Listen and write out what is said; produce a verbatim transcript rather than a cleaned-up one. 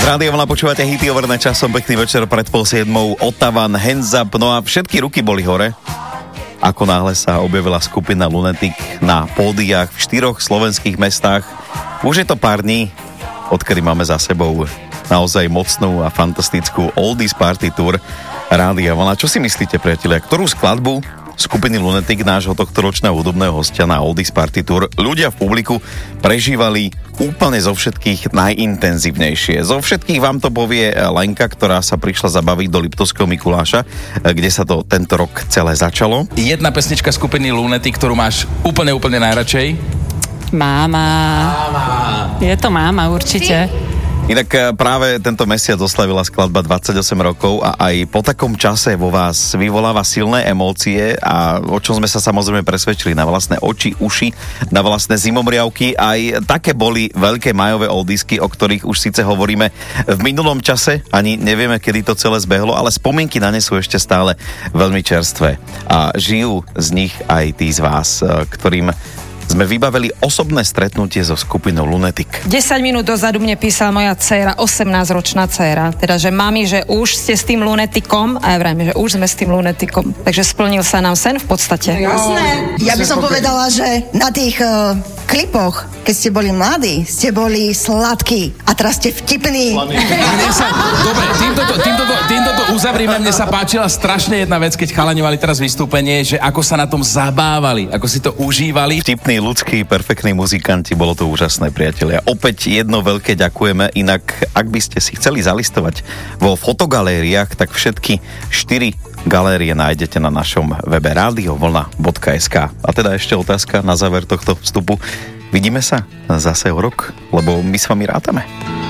Rádio Vlna, počúvate hity overené časom, pekný večer pred pol siedmou, Ottavan, Hands Up, no a všetky ruky boli hore, ako náhle sa objavila skupina Lunatic na pódiách v štyroch slovenských mestách. Už je to pár dní, odkedy máme za sebou naozaj mocnú a fantastickú Oldies Party Tour Rádia Vlna. Čo si myslíte, priatelia, ktorú skladbu skupiny Lunatic, nášho tohto ročného hudobného hostia na Oldies Party Tour, ľudia v publiku prežívali úplne zo všetkých najintenzívnejšie? Zo všetkých vám to povie Lenka, ktorá sa prišla zabaviť do Liptovského Mikuláša, kde sa to tento rok celé začalo. Jedna pesnička skupiny Lunatic, ktorú máš úplne, úplne najradšej? Máma. Máma. Je to máma, určite. Inak práve tento mesiac oslavila skladba dvadsaťosem rokov a aj po takom čase vo vás vyvoláva silné emócie, a o čom sme sa samozrejme presvedčili na vlastné oči, uši, na vlastné zimomriavky. Aj také boli veľké majové oldisky, o ktorých už síce hovoríme v minulom čase, ani nevieme, kedy to celé zbehlo, ale spomienky na ne sú ešte stále veľmi čerstvé. A žijú z nich aj tí z vás, ktorým sme vybavili osobné stretnutie so skupinou Lunatic. desať minút dozadu mne písala moja dcéra, osemnásťročná dcéra, teda, že mami, že už ste s tým Lunaticom, a ja vrajme, že už sme s tým Lunaticom. Takže splnil sa nám sen v podstate. Jasné. Ja by som povedala, že na tých uh, klipoch, keď ste boli mladí, ste boli sladkí a teraz ste vtipní. Mne sa, dobre, týmto to, týmto to, týmto to uzavrieme. Mne sa páčila strašne jedna vec, keď chalani mali teraz vystúpenie, že ako sa na tom zabávali, ako si to užívali. Vtipní, ľudskí, perfektní muzikanti, bolo to úžasné, priatelia. Opäť jedno veľké ďakujeme, inak ak by ste si chceli zalistovať vo fotogalériách, tak všetky štyri galérie nájdete na našom webe rádio vlna bodka es ká. A teda ešte otázka na záver tohto vstupu. Vidíme sa zase o rok, lebo my s vami rátame.